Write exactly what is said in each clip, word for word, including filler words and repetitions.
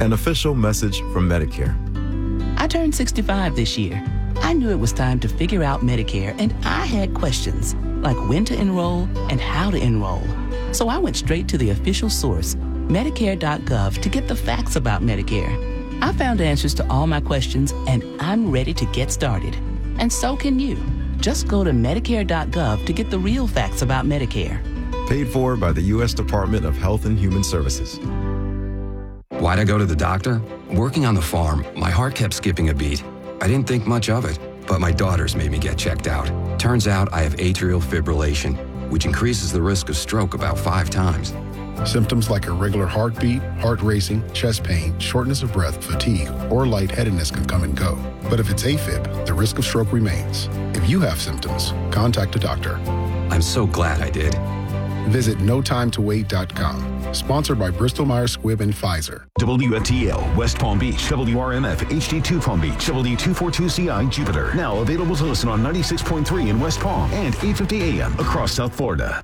An official message from Medicare. I turned sixty-five this year. I knew it was time to figure out Medicare, and I had questions, like when to enroll and how to enroll. So I went straight to the official source, Medicare dot gov, to get the facts about Medicare. I found answers to all my questions, and I'm ready to get started. And so can you. Just go to Medicare dot gov to get the real facts about Medicare. Paid for by the U S Department of Health and Human Services. Why'd I go to the doctor? Working on the farm, my heart kept skipping a beat. I didn't think much of it, but my daughters made me get checked out. Turns out I have atrial fibrillation, which increases the risk of stroke about five times. Symptoms like irregular heartbeat, heart racing, chest pain, shortness of breath, fatigue, or lightheadedness can come and go. But if it's AFib, the risk of stroke remains. If you have symptoms, contact a doctor. I'm so glad I did. Visit no time to wait dot com. Sponsored by Bristol Myers Squibb and Pfizer. W F T L, West Palm Beach, W R M F, H D two Palm Beach, W two forty-two C I, Jupiter. Now available to listen on ninety-six point three in West Palm and eight fifty A M across South Florida.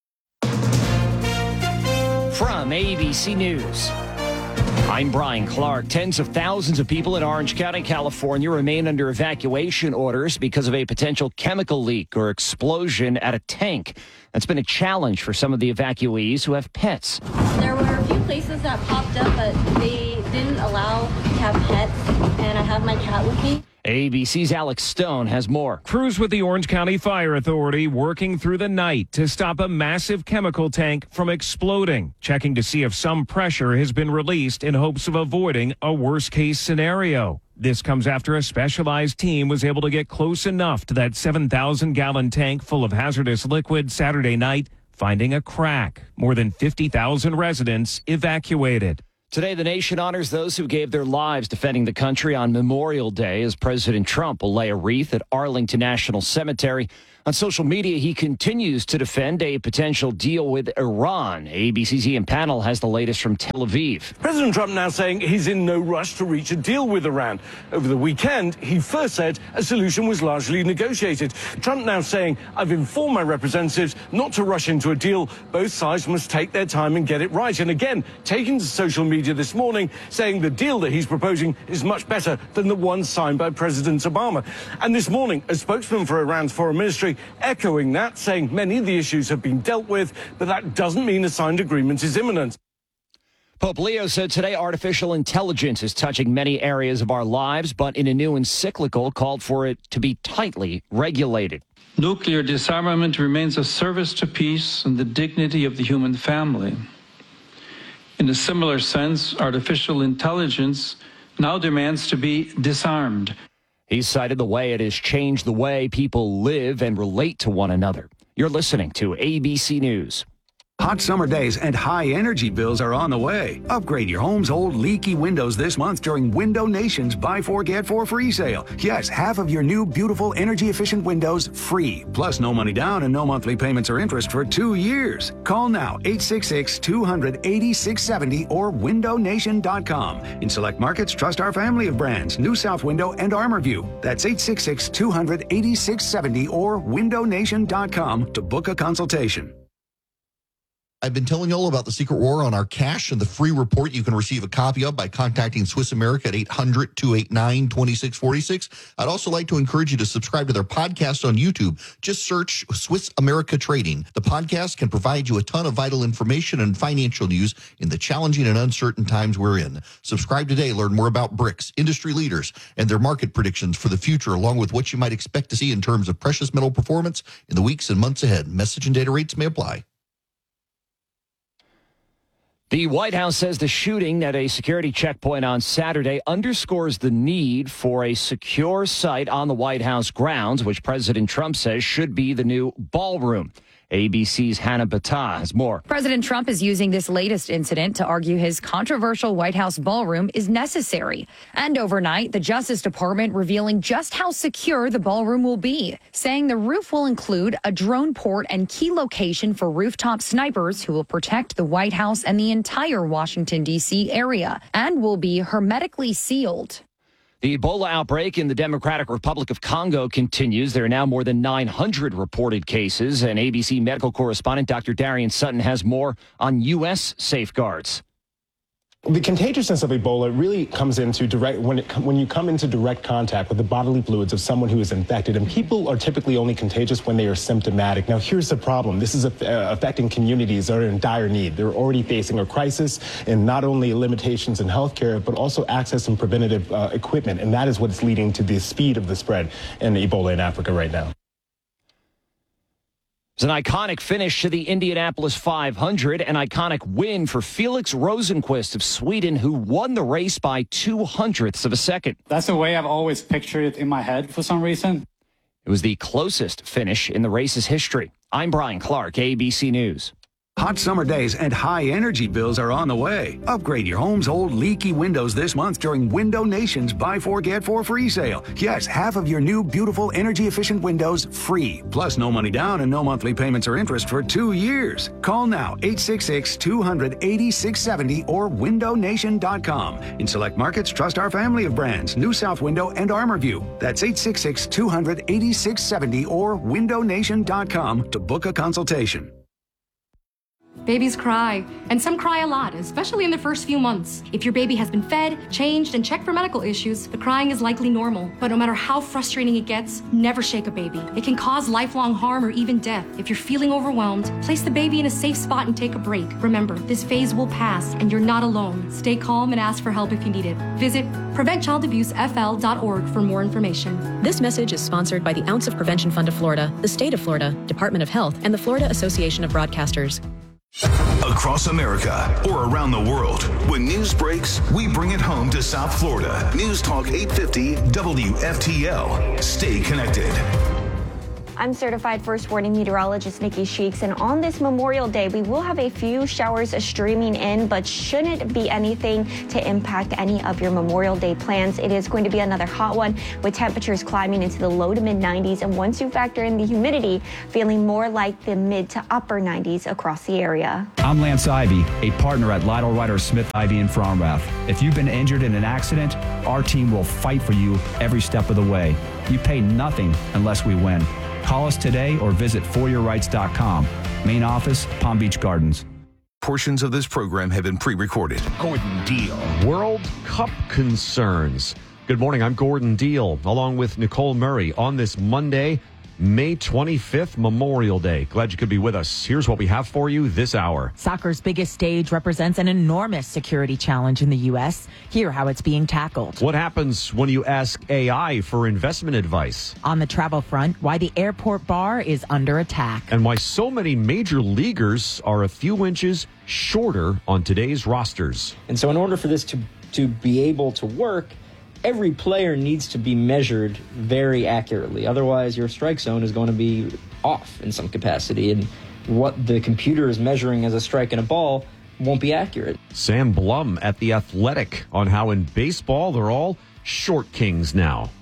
From A B C News, I'm Brian Clark. Tens of thousands of people in Orange County, California remain under evacuation orders because of a potential chemical leak or explosion at a tank. That's been a challenge for some of the evacuees who have pets. There were a few places that popped up, but they didn't allow to have pets, and I have my cat with me. A B C's Alex Stone has more. Crews with the Orange County Fire Authority working through the night to stop a massive chemical tank from exploding, checking to see if some pressure has been released in hopes of avoiding a worst-case scenario. This comes after a specialized team was able to get close enough to that seven thousand gallon tank full of hazardous liquid Saturday night, finding a crack. More than fifty thousand residents evacuated. Today, the nation honors those who gave their lives defending the country on Memorial Day as President Trump will lay a wreath at Arlington National Cemetery. On social media, he continues to defend a potential deal with Iran. A B C's Ian Pannell has the latest from Tel Aviv. President Trump now saying he's in no rush to reach a deal with Iran. Over the weekend, he first said a solution was largely negotiated. Trump now saying, I've informed my representatives not to rush into a deal. Both sides must take their time and get it right. And again, taking to social media this morning, saying the deal that he's proposing is much better than the one signed by President Obama. And this morning, a spokesman for Iran's foreign ministry echoing that, saying many of the issues have been dealt with, but that doesn't mean a signed agreement is imminent. Pope Leo said today artificial intelligence is touching many areas of our lives, but in a new encyclical called for it to be tightly regulated. Nuclear disarmament remains a service to peace and the dignity of the human family. In a similar sense, artificial intelligence now demands to be disarmed. He cited the way it has changed the way people live and relate to one another. You're listening to A B C News. Hot summer days and high energy bills are on the way. Upgrade your home's old leaky windows this month during Window Nation's Buy Four Get Four free sale. Yes, half of your new beautiful energy efficient windows free. Plus no money down and no monthly payments or interest for two years. Call now eight six six, two hundred, eighty-six seventy or window nation dot com. In select markets, trust our family of brands, New South Window and ArmorView. That's eight six six, two hundred, eighty-six seventy or window nation dot com to book a consultation. I've been telling you all about the Secret War on our cash and the free report you can receive a copy of by contacting Swiss America at eight hundred, two eight nine, two six four six. I'd also like to encourage you to subscribe to their podcast on YouTube. Just search Swiss America Trading. The podcast can provide you a ton of vital information and financial news in the challenging and uncertain times we're in. Subscribe today. Learn more about BRICS, industry leaders, and their market predictions for the future, along with what you might expect to see in terms of precious metal performance in the weeks and months ahead. Message and data rates may apply. The White House says the shooting at a security checkpoint on Saturday underscores the need for a secure site on the White House grounds, which President Trump says should be the new ballroom. A B C's Hannah Battah has more. President Trump is using this latest incident to argue his controversial White House ballroom is necessary. And overnight, the Justice Department revealing just how secure the ballroom will be, saying the roof will include a drone port and key location for rooftop snipers who will protect the White House and the entire Washington, D C area, and will be hermetically sealed. The Ebola outbreak in the Democratic Republic of Congo continues. There are now more than nine hundred reported cases, and A B C medical correspondent Doctor Darian Sutton has more on U S safeguards. The contagiousness of Ebola really comes into direct when it when you come into direct contact with the bodily fluids of someone who is infected, and people are typically only contagious when they are symptomatic. Now, here's the problem: this is uh, affecting communities that are in dire need. They're already facing a crisis, and not only limitations in healthcare, but also access and preventative uh, equipment, and that is what's leading to the speed of the spread in Ebola in Africa right now. It's an iconic finish to the Indianapolis five hundred, an iconic win for Felix Rosenqvist of Sweden, who won the race by two hundredths of a second. That's the way I've always pictured it in my head for some reason. It was the closest finish in the race's history. I'm Brian Clark, A B C News. Hot summer days and high energy bills are on the way. Upgrade your home's old leaky windows this month during Window Nation's Buy Four Get Four free sale. Yes, half of your new beautiful energy efficient windows free. Plus no money down and no monthly payments or interest for two years. Call now eight six six, two hundred, eighty-six seventy or window nation dot com. In select markets, trust our family of brands, New South Window and ArmorView. That's eight six six, two hundred, eighty-six seventy or window nation dot com to book a consultation. Babies cry, and some cry a lot, especially in the first few months. If your baby has been fed, changed, and checked for medical issues, the crying is likely normal. But no matter how frustrating it gets, never shake a baby. It can cause lifelong harm or even death. If you're feeling overwhelmed, place the baby in a safe spot and take a break. Remember, this phase will pass, and you're not alone. Stay calm and ask for help if you need it. Visit prevent child abuse f l dot org for more information. This message is sponsored by the Ounce of Prevention Fund of Florida, the State of Florida, Department of Health, and the Florida Association of Broadcasters. Across America or around the world, when news breaks, we bring it home to South Florida. News Talk eight fifty W F T L. Stay connected. I'm certified first warning meteorologist Nikki Sheeks, and on this Memorial Day, we will have a few showers streaming in, but shouldn't be anything to impact any of your Memorial Day plans. It is going to be another hot one with temperatures climbing into the low to mid nineties, and once you factor in the humidity, feeling more like the mid to upper nineties across the area. I'm Lance Ivy, a partner at Lytle Ryder Smith Ivy in Fromrath. If you've been injured in an accident, our team will fight for you every step of the way. You pay nothing unless we win. Call us today or visit for your rights dot com. Main office, Palm Beach Gardens. Portions of this program have been pre-recorded. Gordon Deal. World Cup concerns. Good morning. I'm Gordon Deal, along with Nicole Murray on this Monday, May twenty-fifth, Memorial Day. Glad you could be with us. Here's what we have for you this hour. Soccer's biggest stage represents an enormous security challenge in the U S. Hear how it's being tackled. What happens when you ask A I for investment advice? On the travel front, why the airport bar is under attack. And why so many major leaguers are a few inches shorter on today's rosters. And so in order for this to, to be able to work, every player needs to be measured very accurately. Otherwise, your strike zone is going to be off in some capacity. And what the computer is measuring as a strike and a ball won't be accurate. Sam Blum at The Athletic on how in baseball they're all short kings now.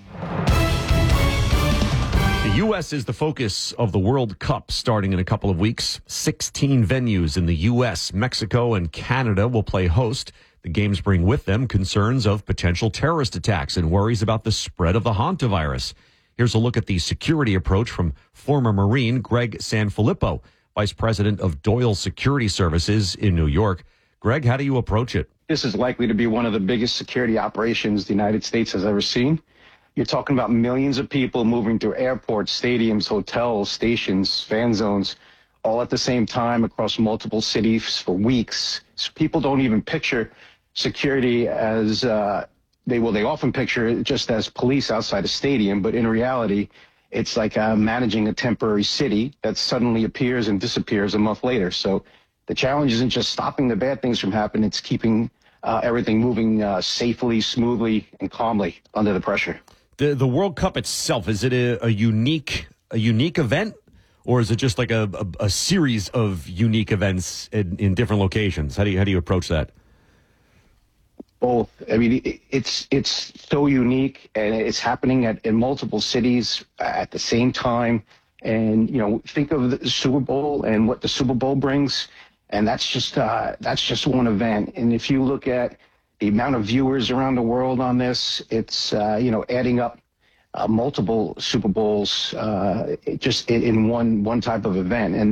The U S is the focus of the World Cup starting in a couple of weeks. sixteen venues in the U S, Mexico, and Canada will play host. The games bring with them concerns of potential terrorist attacks and worries about the spread of the hantavirus. Here's a look at the security approach from former Marine Greg Sanfilippo, Vice President of Doyle Security Services in New York. Greg, how do you approach it? This is likely to be one of the biggest security operations the United States has ever seen. You're talking about millions of people moving through airports, stadiums, hotels, stations, fan zones, all at the same time across multiple cities for weeks. So people don't even picture security as uh, they well, they often picture it just as police outside a stadium, but in reality, it's like uh, managing a temporary city that suddenly appears and disappears a month later. So the challenge isn't just stopping the bad things from happening; it's keeping uh, everything moving uh, safely, smoothly, and calmly under the pressure. The the World Cup itself, is it a, a unique a unique event? Or is it just like a, a, a series of unique events in, in different locations? How do you how do you approach that? Both. I mean, it, it's it's so unique, and it's happening at in multiple cities at the same time. And you know, think of the Super Bowl and what the Super Bowl brings, and that's just uh, that's just one event. And if you look at the amount of viewers around the world on this, it's uh, you know adding up. Uh, multiple Super Bowls uh, just in, in one one type of event. And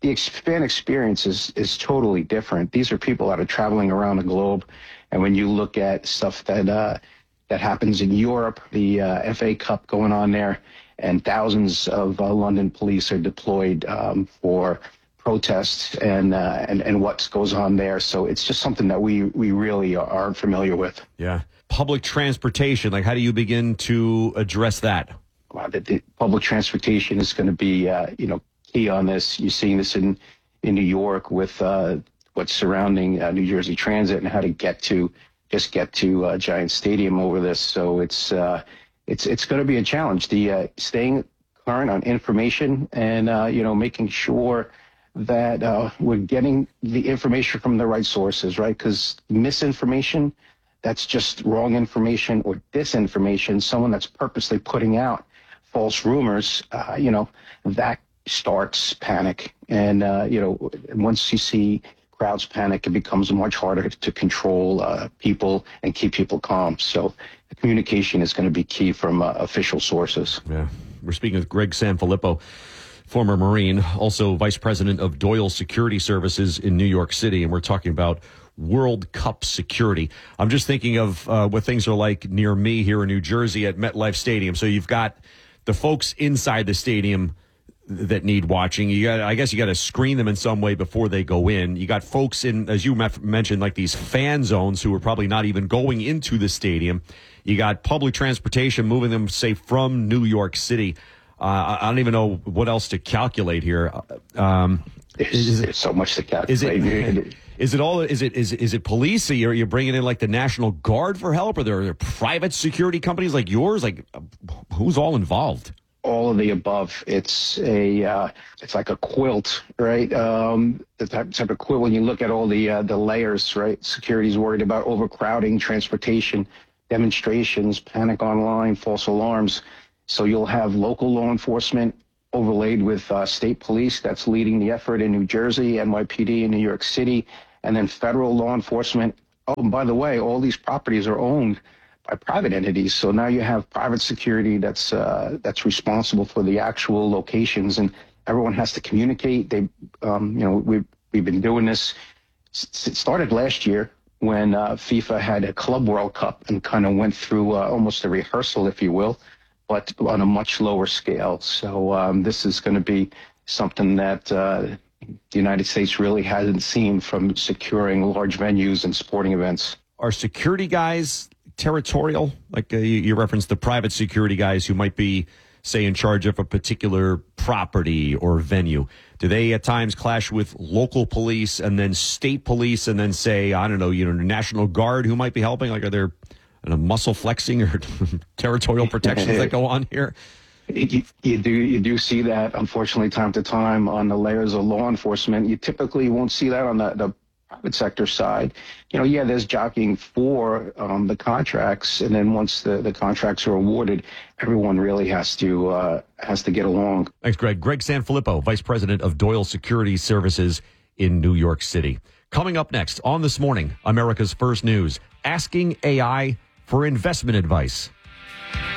the fan experience is, is totally different. These are people that are traveling around the globe. And when you look at stuff that uh, that happens in Europe, the uh, F A Cup going on there, and thousands of uh, London police are deployed um, for protests and, uh, and and what goes on there. So it's just something that we, we really aren't familiar with. Yeah. Public transportation, like how do you begin to address that? Wow, the, the public transportation is going to be, uh, you know, key on this. You're seeing this in, in New York with uh, what's surrounding uh, New Jersey Transit and how to get to just get to uh, Giant Stadium over this. So it's uh, it's it's going to be a challenge. The uh, staying current on information and uh, you know making sure that uh, we're getting the information from the right sources, right? Because misinformation, that's just wrong information, or disinformation, someone that's purposely putting out false rumors, uh, you know, that starts panic. And, uh, you know, once you see crowds panic, it becomes much harder to control uh, people and keep people calm. So the communication is going to be key from uh, official sources. Yeah. We're speaking with Greg Sanfilippo, former Marine, also vice president of Doyle Security Services in New York City. And we're talking about World Cup security. I'm just thinking of uh, what things are like near me here in New Jersey at MetLife Stadium. So you've got the folks inside the stadium that need watching. You got, I guess you got to screen them in some way before they go in. You got folks in, as you mentioned, like these fan zones who are probably not even going into the stadium. You got public transportation moving them, say, from New York City. Uh, I don't even know what else to calculate here. Um, There's, there's so much to calculate. Is it, is it all? Is it is is it police? Are you, are you bringing in like the National Guard for help? Or are there, are there private security companies like yours? Like, who's all involved? All of the above. It's a uh, it's like a quilt, right? Um, the type, type of quilt. When you look at all the uh, the layers, right? Security's worried about overcrowding, transportation, demonstrations, panic online, false alarms. So you'll have local law enforcement overlaid with uh, state police that's leading the effort in New Jersey, N Y P D in New York City, and then federal law enforcement. Oh, and by the way, all these properties are owned by private entities. So now you have private security that's uh, that's responsible for the actual locations, and everyone has to communicate. They, um, you know, we've we've been doing this. It started last year when uh, FIFA had a Club World Cup and kind of went through uh, almost a rehearsal, if you will, but on a much lower scale. So um, this is going to be something that uh, the United States really hasn't seen from securing large venues and sporting events. Are security guys territorial? Like uh, you, you referenced the private security guys who might be, say, in charge of a particular property or venue. Do they at times clash with local police and then state police and then say, I don't know, you know, National Guard who might be helping? Like, are there uh, muscle flexing or territorial protections that go on here? You, you do you do see that, unfortunately, time to time on the layers of law enforcement. You typically won't see that on the, the private sector side. You know, yeah, there's jockeying for um, the contracts, and then once the, the contracts are awarded, everyone really has to uh, has to get along. Thanks, Greg. Greg Sanfilippo, Vice President of Doyle Security Services in New York City. Coming up next on This Morning, America's First News, asking A I for investment advice.